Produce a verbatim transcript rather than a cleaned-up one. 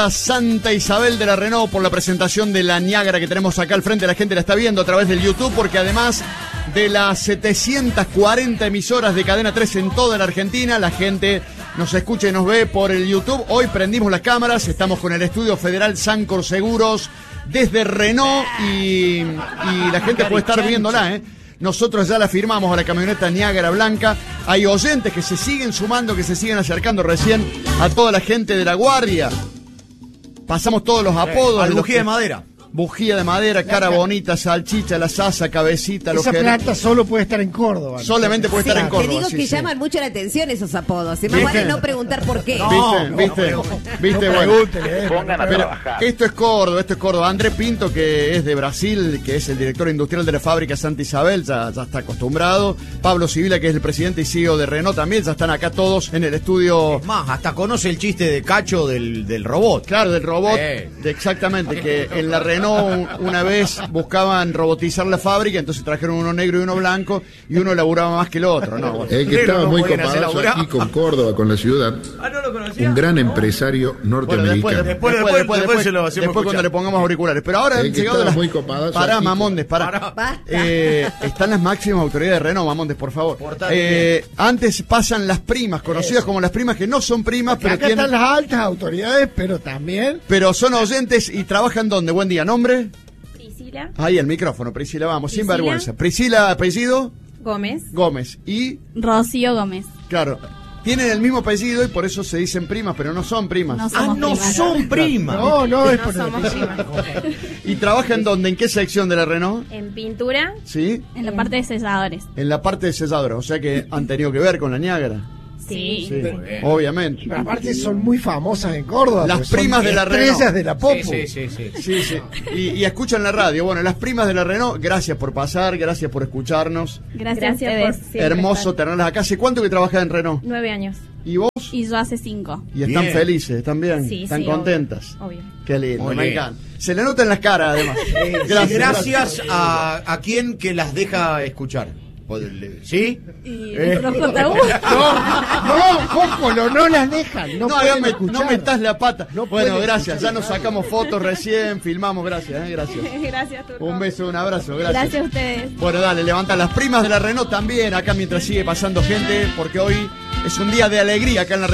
Santa Isabel de la Renault por la presentación de la Niágara que tenemos acá al frente. La gente la está viendo a través del YouTube, porque además de las setecientas cuarenta emisoras de Cadena tres en toda la Argentina, la gente nos escucha y nos ve por el YouTube. Hoy prendimos las cámaras, estamos con el estudio federal Sancor Seguros desde Renault y, y la gente puede estar viéndola, ¿eh? Nosotros ya la firmamos a la camioneta Niágara blanca. Hay oyentes que se siguen sumando, que se siguen acercando recién a toda la gente de La Guardia. Pasamos todos los apodos. Eh, bujía de madera. Bujía de madera, cara bonita, salchicha, la sasa, cabecita. Esa plata solo puede estar en Córdoba. Solamente puede sí, estar en Córdoba. Te digo sí, que sí. llaman mucho la atención esos apodos. Y más vale no preguntar por qué. ¿Viste? No, ¿Viste? no, ¿Viste? no Bueno. eh, Pongan a Pero trabajar. esto es Córdoba, esto es Córdoba. André Pinto, que es de Brasil, que es el director industrial de la fábrica Santa Isabel, ya, ya está acostumbrado. Pablo Sibila, que es el presidente y C E O de Renault, también ya están acá todos en el estudio. Es más, hasta conoce el chiste de Cacho del, del robot. Claro, del robot, Eh. de exactamente, que en la Renault una vez buscaban robotizar la fábrica, entonces trajeron uno negro y uno blanco, y uno laburaba más que el otro, ¿no? Bueno. Eh, que Negro estaba no muy pueden hacer copadazo laburar. aquí con Córdoba, con la ciudad. Ah, ¿no lo conocía? Un gran empresario Bueno, norteamericano. después, después, después, después, después, se lo hacemos después cuando escuchar. le pongamos auriculares. Pero ahora Eh, han que llegado estaba las... muy copadazo Pará, aquí. Mamondes, pará. Pará. Basta. Eh, están las máximas autoridades de Renault, Mamondes, por favor. Portate Eh, antes pasan las primas, conocidas como las primas que no son primas, Que pero acá tienen, están las altas autoridades, pero también pero son oyentes y trabajan ¿dónde? Buen día, ¿nombre? Priscila Ahí el micrófono, Priscila, vamos, sin Priscila. vergüenza. Priscila, apellido Gómez. Gómez. Y, Rocío Gómez. claro, tienen el mismo apellido y por eso se dicen primas, pero no son primas. No Ah, somos no primas. son primas. no, no es No por somos primas. ¿Y trabajan dónde? ¿En qué sección de la Renault? En pintura, ¿Sí? en la parte de selladores. En la parte de selladora, o sea que han tenido que ver con la Niágara. Sí. Sí, obviamente. Pero aparte son muy famosas en Córdoba. Las porque son primas de la estrellas Renault. de la Popu. Sí, sí, sí, sí. Sí, sí. Y, y escuchan la radio. Bueno, las primas de la Renault, gracias por pasar, gracias por escucharnos. Gracias, Gracias a por ustedes. siempre Hermoso estar. tenerlas acá. ¿Hace cuánto que trabajas en Renault? Nueve años. ¿Y vos? Y yo hace cinco. Y están Bien. felices, están bien, Sí, están sí, contentas. Obvio. obvio. Qué lindo, Muy me bien. encanta. Se le nota en las caras, además. Gracias, gracias a, a quien que las deja escuchar. ¿Sí? Y Eh. Rojo Tabú. No, Cócolo, no las dejan. No, No, pueden hágame- escuchar. no metas la pata. No bueno, pueden gracias. escuchar Ya nos nada. sacamos fotos recién, filmamos. Gracias, eh, gracias. Gracias, Turco. Un beso, un abrazo. Gracias. Gracias a ustedes. Bueno, dale, levanta las primas de la Renault también acá mientras sigue pasando gente, porque hoy es un día de alegría acá en la